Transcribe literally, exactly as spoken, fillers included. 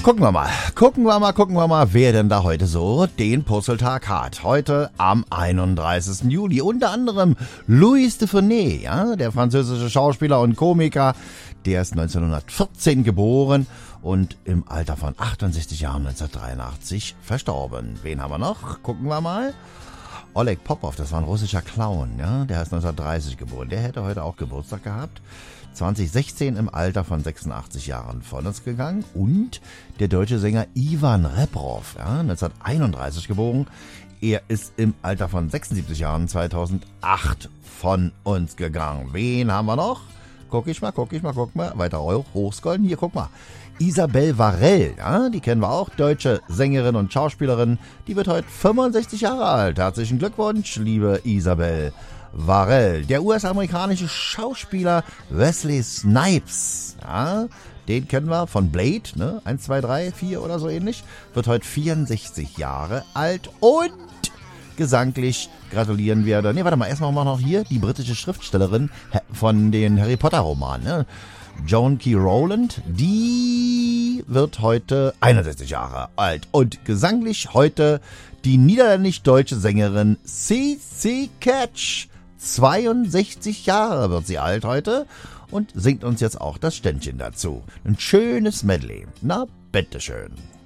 Gucken wir mal, gucken wir mal, gucken wir mal, wer denn da heute so den Purzeltag hat. Heute am einunddreißigsten Juli. Unter anderem Louis de Funès, ja, der französische Schauspieler und Komiker. Der ist neunzehnhundertvierzehn geboren und im Alter von achtundsechzig Jahren neunzehnhundertdreiundachtzig verstorben. Wen haben wir noch? Gucken wir mal. Oleg Popov, das war ein russischer Clown, ja, der ist neunzehnhundertdreißig geboren. Der hätte heute auch Geburtstag gehabt. zweitausendsechzehn im Alter von sechsundachtzig Jahren von uns gegangen. Und der deutsche Sänger Ivan Reprov, ja, neunzehnhunderteinunddreißig geboren. Er ist im Alter von sechsundsiebzig Jahren zweitausendacht von uns gegangen. Wen haben wir noch? Guck ich mal, guck ich mal, guck mal. Weiter hochscrollen. Hier, guck mal. Isabelle Varell, ja, die kennen wir auch, deutsche Sängerin und Schauspielerin. Die wird heute fünfundsechzig Jahre alt. Herzlichen Glückwunsch, liebe Isabelle Varell. Der U S-amerikanische Schauspieler Wesley Snipes, ja, den kennen wir von Blade, ne, eins, zwei, drei, vier oder so ähnlich, wird heute vierundsechzig Jahre alt und gesanglich gratulieren wir, ne, warte mal, erstmal machen wir noch hier die britische Schriftstellerin von den Harry Potter Romanen, ne, Joan K. Rowland, die wird heute einundsechzig Jahre alt und gesanglich heute die niederländisch-deutsche Sängerin C C Catch. zweiundsechzig Jahre wird sie alt heute und singt uns jetzt auch das Ständchen dazu. Ein schönes Medley. Na, bitteschön.